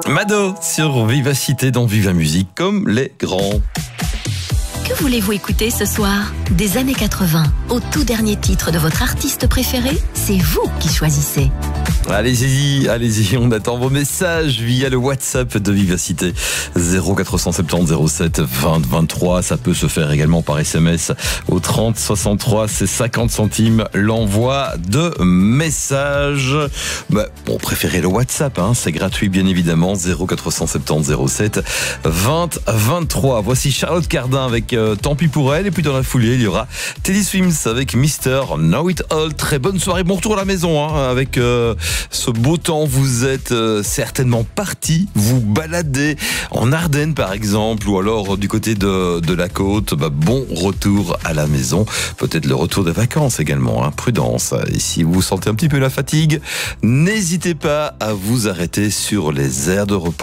Mado sur Vivacité dans Viva Musique, comme les grands. Que voulez-vous écouter ce soir? Des années 80, au tout dernier titre de votre artiste préféré? C'est vous qui choisissez. Allez-y, on attend vos messages via le WhatsApp de Vivacité 0470 07 20 23. Ça peut se faire également par SMS au 30 63, c'est 50 centimes l'envoi de messages. Préférez le WhatsApp, c'est gratuit bien évidemment, 0470 07 20 23. Voici Charlotte Cardin avec Tant pis pour elle, et puis dans la foulée il y aura Teddy Swims avec Mister Know It All. Très bonne soirée, bon retour à la maison avec ce beau temps. Vous êtes certainement parti vous balader en Ardennes par exemple, ou alors du côté de la côte. Bon retour à la maison, peut-être le retour des vacances également, prudence. Et si vous sentez un petit peu la fatigue, n'hésitez pas à vous arrêter sur les aires de repos.